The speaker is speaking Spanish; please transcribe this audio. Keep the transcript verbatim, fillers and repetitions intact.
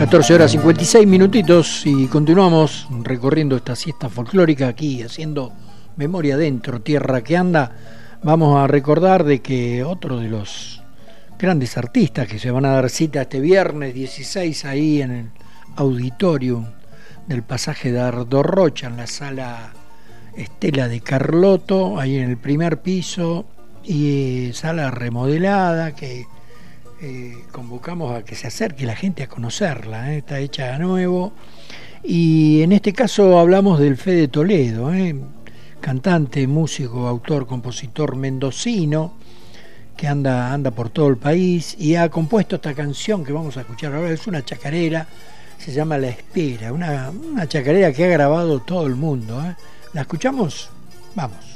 catorce horas cincuenta y seis minutitos y continuamos recorriendo esta siesta folclórica aquí, haciendo memoria dentro, tierra que anda. Vamos a recordar de que otro de los grandes artistas que se van a dar cita este viernes dieciséis ahí en el auditorio del pasaje de Ardo Rocha, en la sala Estela de Carlotto, ahí en el primer piso, y sala remodelada que Eh, convocamos a que se acerque la gente a conocerla, ¿eh? Está hecha a nuevo, y en este caso hablamos del Fede Toledo, ¿eh? Cantante, músico, autor, compositor mendocino que anda, anda por todo el país y ha compuesto esta canción que vamos a escuchar ahora. Es una chacarera, se llama La Espera, una, una chacarera que ha grabado todo el mundo, ¿eh? ¿La escuchamos? Vamos.